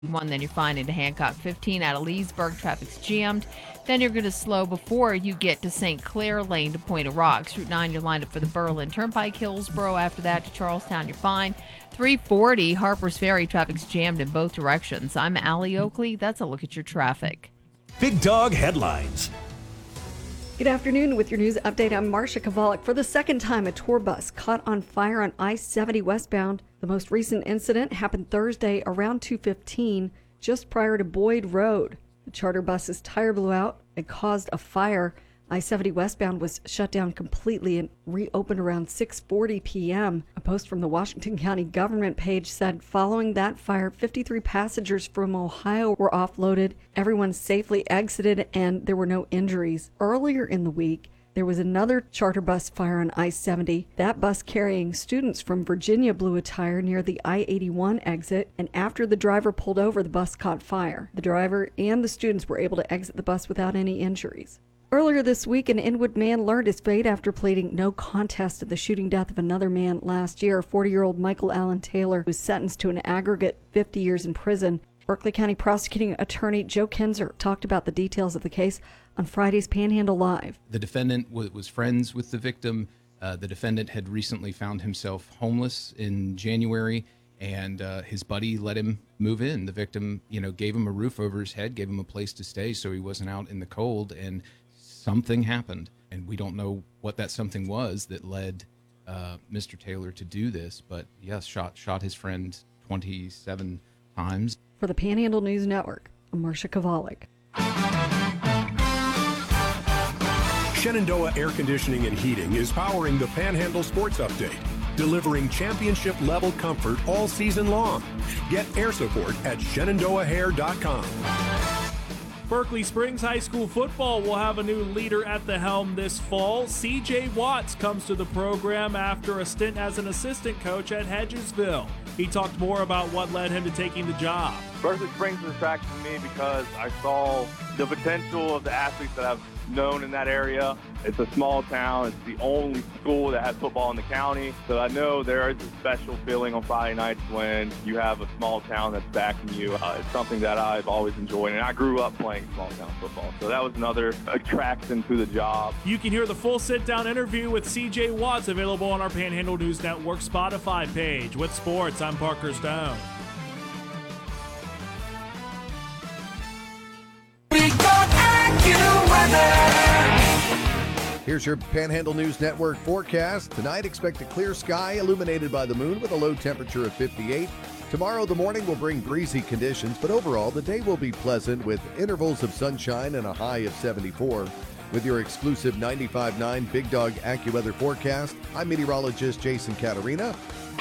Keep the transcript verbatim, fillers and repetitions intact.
One, then you're fine into Hancock fifteen out of Leesburg. Traffic's jammed. Then you're going to slow before you get to Saint Clair Lane to Point of Rocks. Route nine, you're lined up for the Berlin Turnpike, Hillsboro. After that to Charlestown, you're fine. three forty Harper's Ferry. Traffic's jammed in both directions. I'm Allie Oakley. That's a look at your traffic. Big Dog Headlines. Good afternoon. With your news update, I'm Marcia Kavalik. For the second time, a tour bus caught on fire on I seventy westbound. The most recent incident happened Thursday around two fifteen, just prior to Boyd Road. The charter bus's tire blew out and caused a fire. I seventy westbound was shut down completely and reopened around six forty p.m. A post from the Washington County government page said following that fire, fifty-three passengers from Ohio were offloaded. Everyone safely exited and there were no injuries. Earlier in the week, there was another charter bus fire on I seventy. That bus carrying students from Virginia blew a tire near the I eighty-one exit, and after the driver pulled over, the bus caught fire. The driver and the students were able to exit the bus without any injuries. Earlier this week, an Inwood man learned his fate after pleading no contest to the shooting death of another man last year. forty-year-old Michael Allen Taylor was sentenced to an aggregate fifty years in prison. Berkeley County Prosecuting Attorney Joe Kinzer talked about the details of the case on Friday's Panhandle Live. The defendant w- was friends with the victim. Uh, the defendant had recently found himself homeless in January, and uh, his buddy let him move in. The victim, you know, gave him a roof over his head, gave him a place to stay so he wasn't out in the cold, and something happened, and we don't know what that something was that led uh, Mister Taylor to do this, but yes, shot shot his friend twenty-seven times. For the Panhandle News Network, I'm Marcia Kavalik. Shenandoah Air Conditioning and Heating is powering the Panhandle Sports Update, delivering championship-level comfort all season long. Get air support at shenandoah hair dot com. Berkeley Springs High School football will have a new leader at the helm this fall. C J Watts comes to the program after a stint as an assistant coach at Hedgesville. He talked more about what led him to taking the job. Berkeley Springs was attracted to me because I saw the potential of the athletes that I've known in that area. It's a small town. It's the only school that has football in the county. So I know there is a special feeling on Friday nights when you have a small town that's backing you. Uh, it's something that I've always enjoyed, and I grew up playing small town football. So that was another attraction to the job. You can hear the full sit-down interview with C J Watts available on our Panhandle News Network Spotify page. With sports, I'm Parker Stone. Here's your Panhandle News Network forecast. Tonight, expect a clear sky illuminated by the moon with a low temperature of fifty-eight. Tomorrow, the morning will bring breezy conditions, but overall, the day will be pleasant with intervals of sunshine and a high of seventy-four. With your exclusive ninety-five point nine Big Dog AccuWeather forecast, I'm meteorologist Jason Caterina.